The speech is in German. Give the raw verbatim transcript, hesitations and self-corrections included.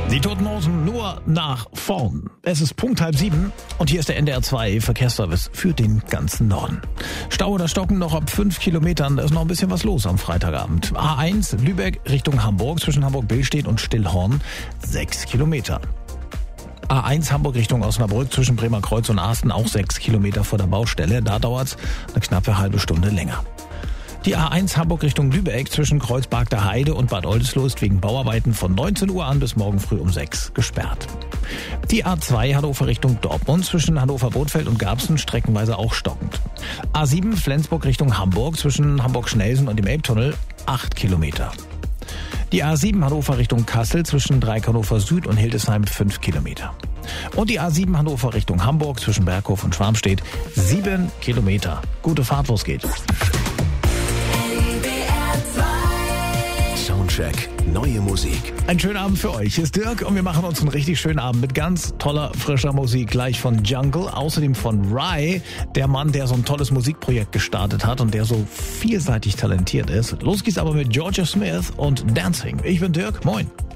Die Toten Hosen nur nach vorn. Es ist Punkt halb sieben und hier ist der N D R zwei Verkehrsservice für den ganzen Norden. Stau oder Stocken noch ab fünf Kilometern, da ist noch ein bisschen was los am Freitagabend. A eins Lübeck Richtung Hamburg zwischen Hamburg-Billstedt und Stillhorn sechs Kilometer. A eins Hamburg Richtung Osnabrück zwischen Bremerkreuz und Asten auch sechs Kilometer vor der Baustelle. Da dauert's eine knappe halbe Stunde länger. Die A eins Hamburg Richtung Lübeck zwischen Kreuzberg der Heide und Bad Oldesloe ist wegen Bauarbeiten von neunzehn Uhr an bis morgen früh um sechs gesperrt. Die A zwei Hannover Richtung Dortmund zwischen Hannover-Bothfeld und Garbsen streckenweise auch stockend. A sieben Flensburg Richtung Hamburg zwischen Hamburg-Schnelsen und dem Elbtunnel acht Kilometer. Die A sieben Hannover Richtung Kassel zwischen Dreieck Hannover Süd und Hildesheim fünf Kilometer. Und die A sieben Hannover Richtung Hamburg zwischen Berghof und Schwarmstedt sieben Kilometer. Gute Fahrt, wo's geht. Soundcheck, neue Musik. Einen schönen Abend für euch. Hier ist Dirk und wir machen uns einen richtig schönen Abend mit ganz toller, frischer Musik. Gleich von Jungle, außerdem von Rye, der Mann, der so ein tolles Musikprojekt gestartet hat und der so vielseitig talentiert ist. Los geht's aber mit Georgia Smith und Dancing. Ich bin Dirk, moin.